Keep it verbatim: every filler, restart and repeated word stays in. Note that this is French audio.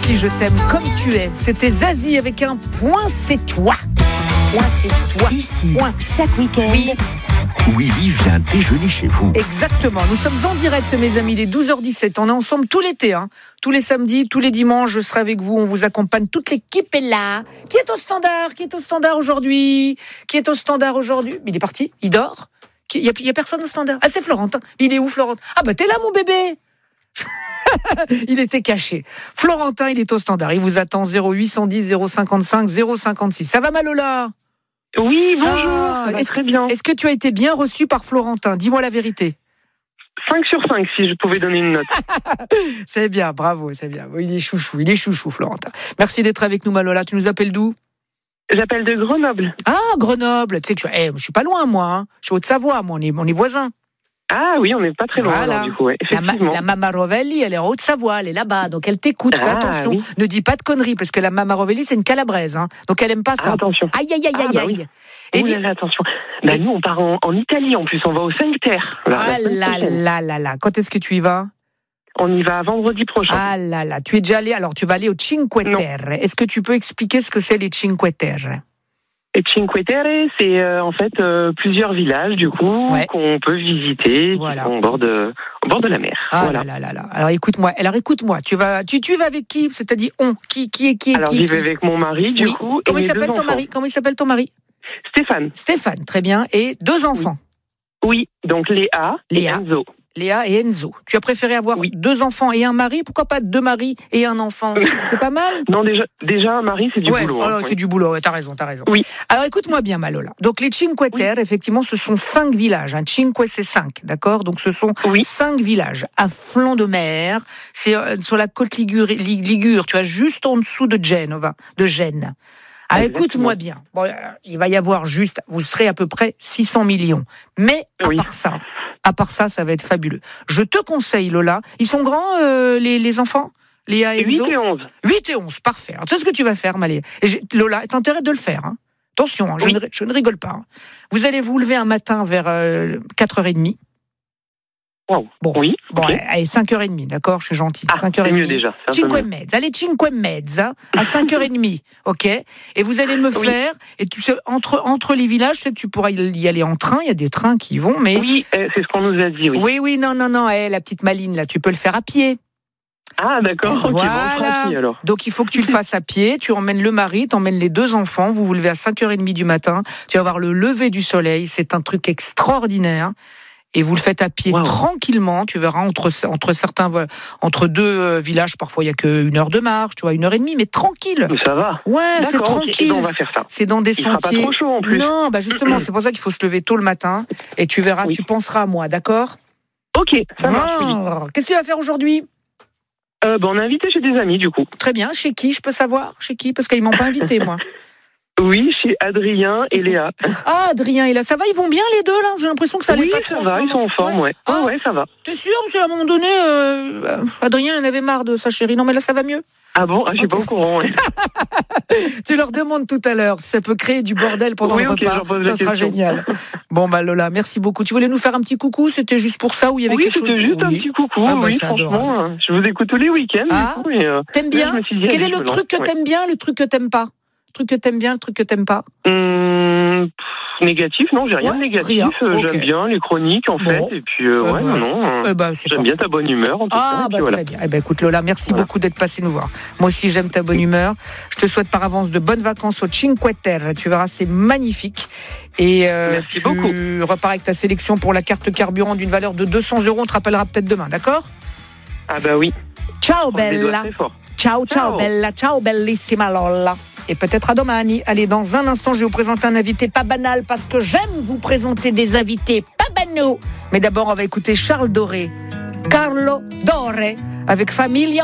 aussi je t'aime comme tu es. C'était Zazie avec un point, c'est toi. Point, c'est toi. Ici, Point. chaque week-end. Oui. Willy vient déjeuner chez vous. Exactement, nous sommes en direct mes amis, il est douze heures dix-sept, on est ensemble tout l'été, hein. Tous les samedis, tous les dimanches, je serai avec vous, on vous accompagne, toute l'équipe est là. Qui est au standard Qui est au standard aujourd'hui Qui est au standard aujourd'hui Il est parti, il dort. Il n'y a, a personne au standard. Ah c'est Florentin, il est où Florentin Ah bah t'es là mon bébé. Il était caché. Florentin, il est au standard, il vous attend zéro huit cent dix zéro cinquante-cinq zéro cinquante-six. Ça va Malola ? Oui, bonjour, Ah, ça va est-ce, très bien. Est-ce que tu as été bien reçu par Florentin ? Dis-moi la vérité. cinq sur cinq, si je pouvais donner une note. C'est bien, bravo, c'est bien. Il est chouchou, il est chouchou, Florentin. Merci d'être avec nous, Malola. Tu nous appelles d'où ? J'appelle de Grenoble. Ah, Grenoble. Tu sais que je, eh, je suis pas loin, moi. Hein. Je suis Haute-Savoie, moi. On est, on est voisins. Ah oui, on n'est pas très loin, Voilà. alors, du coup, ouais, La, ma, effectivement. la Mama Rovelli, elle est en Haute-Savoie, elle est là-bas, donc elle t'écoute. Fais Ah, attention, oui. ne dis pas de conneries, parce que la Mama Rovelli, c'est une calabraise, hein, donc elle aime pas ça. Ah, attention. Aïe, aïe, aïe, Ah, aïe, bah aïe. oui. Et Ouh dis- là là, attention. Bah, nous, on part en, en Italie, en plus. On va aux Cinq Terres. là, la Ah semaine là prochaine. là là là, quand est-ce que tu y vas ? On y va vendredi prochain. Ah là là, tu es déjà allé, alors tu vas aller au Cinque Non. Terre. Est-ce que tu peux expliquer ce que c'est les Cinque Terre ? Et Cinque Terre, c'est euh, en fait euh, plusieurs villages, du coup, Ouais. qu'on peut visiter, Voilà. qui sont au bord de, au bord de la mer. Ah voilà. là là là là. Alors écoute-moi, alors écoute-moi, tu vas, tu, tu vas avec qui ? C'est-à-dire on, qui, qui est qui est Alors, qui, j'y qui vais avec mon mari, du Oui. coup, Comment et il mes s'appelle deux ton enfants. mari ? Comment il s'appelle ton mari ? Stéphane. Stéphane, très bien, et deux enfants. Oui, donc Léa, Léa. et Enzo. Léa et Enzo. Tu as préféré avoir Oui. deux enfants et un mari ? Pourquoi pas deux maris et un enfant ? C'est pas mal ? Non, déjà, déjà un mari, c'est du ouais, boulot. oh hein, là, oui. c'est du boulot, ouais, t'as raison, t'as raison. Oui. Alors écoute-moi bien, Malola. Donc les Cinque Terre, effectivement, ce sont cinq villages. Hein. Cinque, c'est cinq, d'accord ? Donc ce sont Oui. cinq villages à flanc de mer. C'est euh, sur la côte Ligure, Lig- Ligure, tu vois, juste en dessous de Genova, de Gênes. Ah, Exactement. écoute-moi bien. Bon, euh, il va y avoir juste, vous serez à peu près six cents millions. Mais à Oui. part ça, à part ça, ça va être fabuleux. Je te conseille, Lola. Ils sont grands, euh, les, les enfants ? Léa et huit Enzo ? et onze. huit et onze, parfait. Alors, tu sais ce que tu vas faire, Malé. Et j'ai- Lola, t'as intérêt de le faire. Hein. Attention, hein, je, Oui. ne, je ne rigole pas. Hein. Vous allez vous lever un matin vers euh, quatre heures trente. Wow. Bon. Oui, Bon, ok. allez, cinq heures trente, d'accord ? Je suis gentil. Ah, cinq heures c'est trente. mieux déjà. c'est un peu Cinque mieux. mezza, allez, cinque mezza, à cinq heures trente, ok ? Et vous allez me Oui. faire, et tu sais, entre, entre les villages, je sais que tu pourras y aller en train, il y a des trains qui y vont, mais... Oui, euh, c'est ce qu'on nous a dit, oui. oui, oui, non, non, non, eh, la petite Maline, là, tu peux le faire à pied. Ah, d'accord, ok, Voilà. bon, tranquille alors. Donc il faut que tu le fasses à pied, tu emmènes le mari, tu emmènes les deux enfants, vous vous levez à cinq heures trente du matin, tu vas voir le lever du soleil, c'est un truc extraordinaire. Et vous le faites à pied Wow. tranquillement, tu verras, entre, entre certains, voilà, entre deux euh, villages, parfois il n'y a qu'une heure de marche, tu vois, une heure et demie, mais tranquille. Mais ça va. Ouais, c'est D'accord, ok, eh tranquille. ben, on va faire ça. C'est dans des Il fera pas sentiers. trop chaud en plus. Non, bah justement, c'est pour ça qu'il faut se lever tôt le matin, et tu verras, Oui. tu penseras à moi, d'accord ? Ok, ça marche, oui. Ah, qu'est-ce que tu vas faire aujourd'hui ? Euh, ben, on a invité chez des amis, du coup. Très bien, chez qui, je peux savoir ? Chez qui ? Parce qu'ils m'ont pas invité, moi. Oui, chez Adrien et Léa. Ah, Adrien et là, ça va, ils vont bien les deux là ? J'ai l'impression que ça allait Oui, pas ça trop. en va, ce ils sont moment. en forme, ouais. Ah. Ah ouais, ça va. T'es sûr ? Parce qu'à un moment donné, euh, Adrien en avait marre de sa chérie. Non mais là, ça va mieux. Ah bon, ah, je suis pas au courant, ouais. Tu leur demandes tout à l'heure si ça peut créer du bordel pendant Oui, le ok, repas. j'en pose Ça la sera question. génial. Bon bah Lola, merci beaucoup. Tu voulais nous faire un petit coucou ? C'était juste pour ça ou il y avait Oui, quelque chose ? c'était juste un Oui. petit coucou, Ah bah, oui, c'est franchement. adorable. euh, Je vous écoute tous les week-ends, Ah. du coup, et, euh, T'aimes là, bien je me suis dit, Quel allez, est je le me lance, truc que ouais. t'aimes bien, le truc que t'aimes pas ? Le truc que t'aimes bien, le truc que t'aimes pas ? Hum, pff, négatif, non, j'ai rien Ouais, de négatif. rien, euh, ok. J'aime bien les chroniques, en Bon. fait. Et puis, euh, Eh ouais, ben, non, non. euh, Eh ben, c'est J'aime parfait. bien ta bonne humeur, en tout Ah, cas. et bah puis voilà. très bien. Eh ben, écoute, Lola, merci Voilà. beaucoup d'être passée nous voir. Moi aussi, j'aime ta bonne humeur. Je te souhaite par avance de bonnes vacances au Cinque Terre. Tu verras, c'est magnifique. Et euh, Merci tu beaucoup. repars avec ta sélection pour la carte carburant d'une valeur de deux cents euros. On te rappellera peut-être demain, d'accord ? Ah bah oui. Ciao, On les doit bella. très fort. Ciao, ciao, Ciao. bella. Ciao, bellissima Lola. Et peut-être à domani. Allez, dans un instant, je vais vous présenter un invité pas banal parce que j'aime vous présenter des invités pas banaux. Mais d'abord, on va écouter Charles Doré. Carlo Doré avec Famiglia